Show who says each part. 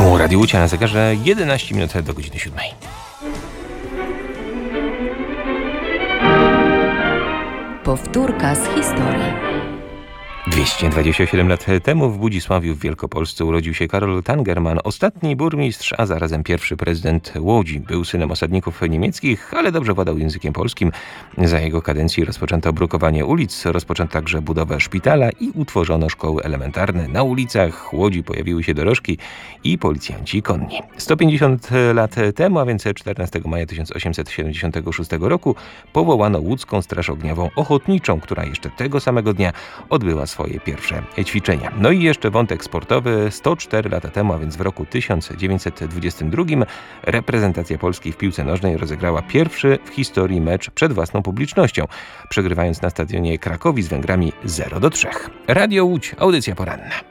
Speaker 1: Tu Radio Łódź, na zegarze 11 minut do godziny 7.
Speaker 2: Powtórka z historii.
Speaker 1: 227 lat temu w Budzisławiu w Wielkopolsce urodził się Karol Tangerman, ostatni burmistrz, a zarazem pierwszy prezydent Łodzi. Był synem osadników niemieckich, ale dobrze władał językiem polskim. Za jego kadencji rozpoczęto brukowanie ulic, rozpoczęto także budowę szpitala i utworzono szkoły elementarne. Na ulicach Łodzi pojawiły się dorożki i policjanci konni. 150 lat temu, a więc 14 maja 1876 roku, powołano Łódzką Straż Ogniową Ochotniczą, która jeszcze tego samego dnia odbyła swoje pierwsze ćwiczenia. No i jeszcze wątek sportowy. 104 lata temu, a więc w roku 1922, reprezentacja Polski w piłce nożnej rozegrała pierwszy w historii mecz przed własną publicznością, przegrywając na stadionie Krakowi z Węgrami 0-3. Radio Łódź, audycja poranna.